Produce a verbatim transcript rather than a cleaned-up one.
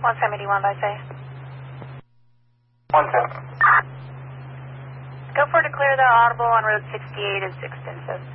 one seventy-one by say. one ten. Go for to clear the audible on Road sixty-eight is extensive.